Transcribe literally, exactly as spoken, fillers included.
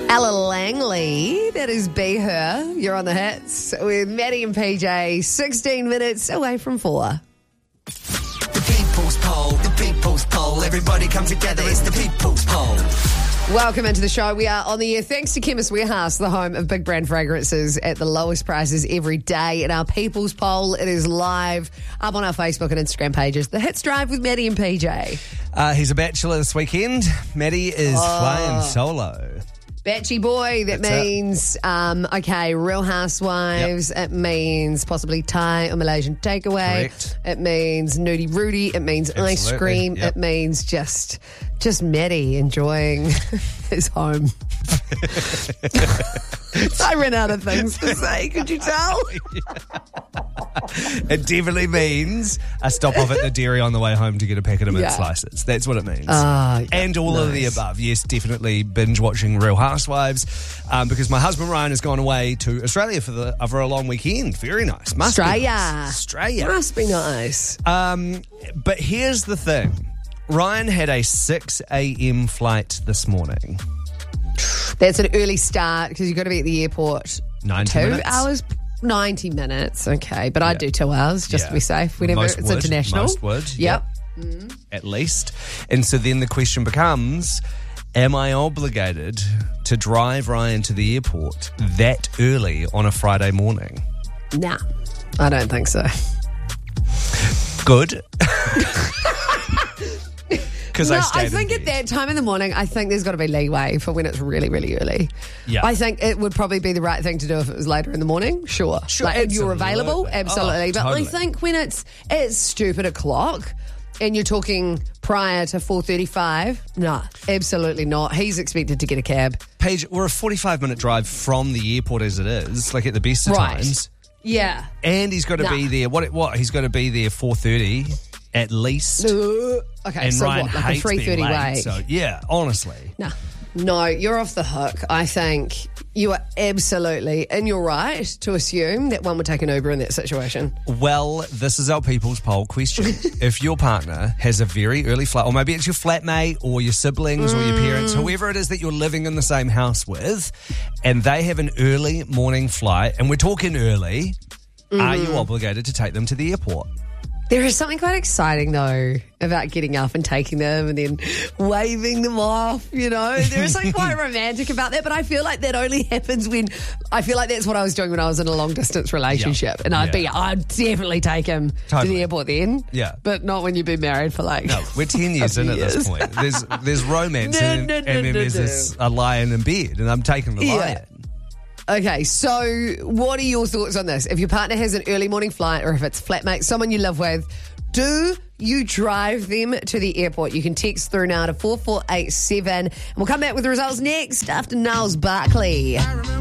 Ella Langley, that is Be Her. You're on the hits with Maddie and P J, sixteen minutes away from four. The People's Poll, the People's Poll. Everybody come together, it's the People's Poll. Welcome into the show. We are on the air thanks to Chemist Warehouse, the home of big brand fragrances at the lowest prices every day. And our People's Poll, it is live up on our Facebook and Instagram pages. The Hits Drive with Maddie and P J. Uh, he's a bachelor this weekend. Maddie is Oh. flying solo. Batchy boy, that That's means, um, okay, Real Housewives. It means possibly Thai or Malaysian takeaway. Correct. It means Nudie Rudy. It means ice Absolutely, cream. yep. It means just just Maddie enjoying his home. I ran out of things to say, could you tell? It definitely means a stop off at the dairy on the way home to get a packet of mint Yeah. slices. That's what it means. Ah, yeah, and all of the nice. above. Yes, definitely binge watching Real Housewives um, because my husband Ryan has gone away to Australia for the for a long weekend. Very nice. Must be Australia. nice. Australia. Must be nice. Um, but here's the thing. Ryan had a six a.m. flight this morning. That's an early start because you've got to be at the airport ninety two minutes. hours. ninety minutes, okay. But I'd Yeah. do two hours just Yeah. to be safe whenever Most it's would. international. Most would. Yep. At least. And so then the question becomes, am I obligated to drive Ryan to the airport that early on a Friday morning? Nah, I don't think so. Good. Because No, I I, stayed think in at bed. that time in the morning, I think there's got to be leeway for when it's really, really early. Yeah. I think it would probably be the right thing to do if it was later in the morning. Sure. Sure, Like, if you're absolutely. available, absolutely. Oh, but totally. I think when it's it's stupid o'clock and you're talking prior to four thirty-five, no, absolutely not. He's expected to get a cab. Paige, we're a forty-five minute drive from the airport as it is, like at the best of Right. times. Yeah. And he's got to Nah. be there. What? What? He's got to be there four thirty at least. Uh, okay, and so Ryan what, like a hates three thirty being late. wait? So yeah, honestly. No, no, you're off the hook. I think you are absolutely in your right to assume that one would take an Uber in that situation. Well, this is our People's Poll question. If your partner has a very early flight, or maybe it's your flatmate or your siblings or your parents, whoever it is that you're living in the same house with, and they have an early morning flight, and we're talking early, are you obligated to take them to the airport? There is something quite exciting, though, about getting up and taking them and then waving them off, you know. There is something quite romantic about that, but I feel like that only happens when, I feel like that's what I was doing when I was in a long-distance relationship. Yeah. And I'd be, Yeah. I'd definitely take him to Totally. the airport then. Yeah. But not when you've been married for like... No, we're ten years in at this years. point. There's there's romance No, and, no, no, and then no, there's no. this a lion in bed, and I'm taking the Yeah. lion. Okay, so what are your thoughts on this? If your partner has an early morning flight or if it's flatmate, someone you live with, do you drive them to the airport? You can text through now to four four eight seven and we'll come back with the results next after Niles Barkley.